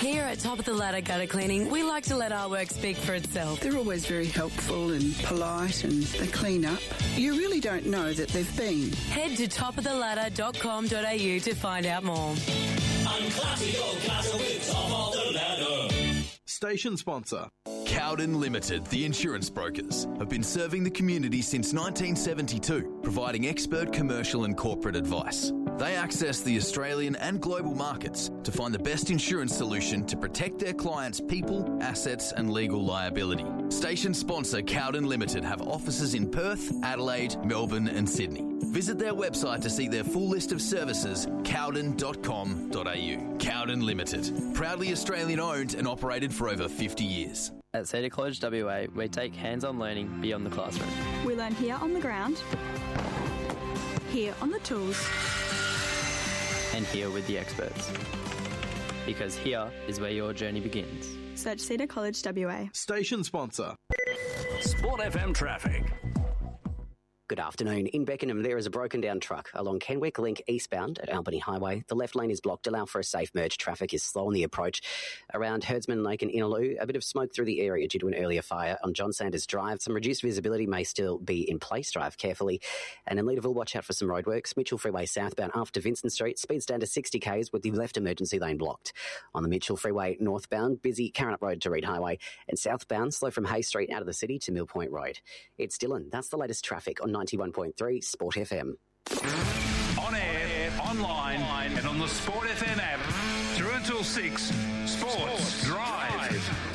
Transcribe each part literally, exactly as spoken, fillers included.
Here at Top of the Ladder Gutter Cleaning, we like to let our work speak for itself. They're always very helpful and polite, and they clean up. You really don't know that they've been. Head to top of the ladder dot com dot a u to find out more. I'm classy, oh classy with Top of the Ladder. Station sponsor. Cowden Limited, the insurance brokers, have been serving the community since nineteen seventy-two, providing expert commercial and corporate advice. They access the Australian and global markets to find the best insurance solution to protect their clients' people, assets and legal liability. Station sponsor Cowden Limited have offices in Perth, Adelaide, Melbourne and Sydney. Visit their website to see their full list of services, cowden dot com dot a u. Cowden Limited, proudly Australian owned and operated for over fifty years. At Cedar College W A, we take hands-on learning beyond the classroom. We learn here on the ground, here on the tools, and here with the experts. Because here is where your journey begins. Search Cedar College W A. Station sponsor. Sport F M traffic. Good afternoon. In Beckenham, there is a broken down truck along Kenwick Link eastbound at Albany Highway. The left lane is blocked. Allow for a safe merge. Traffic is slow on the approach. Around Herdsman Lake and Innaloo, a bit of smoke through the area due to an earlier fire on John Sanders Drive. Some reduced visibility may still be in place. Drive carefully. And in Leederville, watch out for some roadworks. Mitchell Freeway southbound after Vincent Street. Speeds down to sixty k's with the left emergency lane blocked. On the Mitchell Freeway northbound, busy Carrot Road to Reed Highway. And southbound, slow from Hay Street out of the city to Mill Point Road. It's Dylan. That's the latest traffic on ninety-one point three Sport F M. On air, online, and on the Sport F M app. Through until six, Sports, Sports Drive.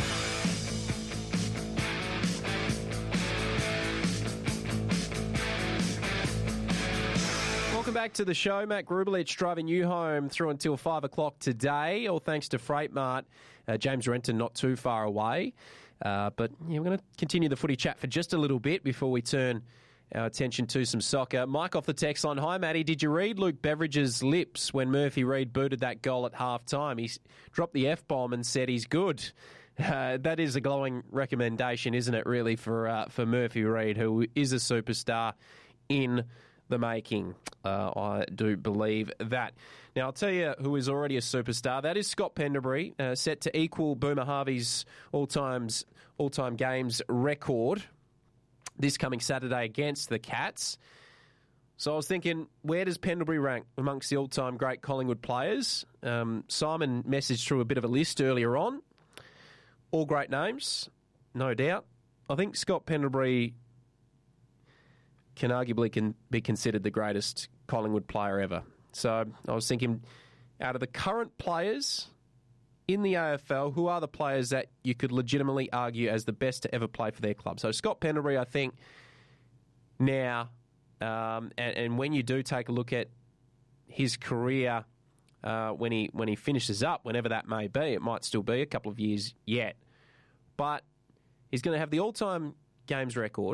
Welcome back to the show. Matt Grubelich driving you home through until five o'clock today, all thanks to Freight Mart. Uh, James Renton not too far away. Uh, but yeah, we're going to continue the footy chat for just a little bit before we turn our attention to some soccer. Mike off the text line. Hi, Matty. Did you read Luke Beveridge's lips when Murphy Reid booted that goal at half-time? He dropped the F-bomb and said he's good. Uh, that is a glowing recommendation, isn't it, really, for uh, for Murphy Reid, who is a superstar in the making. Uh, I do believe that. Now, I'll tell you who is already a superstar. That is Scott Pendlebury, uh, set to equal Boomer Harvey's all-time all-time games record this coming Saturday against the Cats. So I was thinking, where does Pendlebury rank amongst the all-time great Collingwood players? Um, Simon messaged through a bit of a list earlier on. All great names, no doubt. I think Scott Pendlebury can arguably can be considered the greatest Collingwood player ever. So I was thinking, out of the current players in the A F L, who are the players that you could legitimately argue as the best to ever play for their club? So Scott Pendlebury, I think, now, um, and, and when you do take a look at his career, uh, when he when he finishes up, whenever that may be, it might still be a couple of years yet, but he's going to have the all-time games record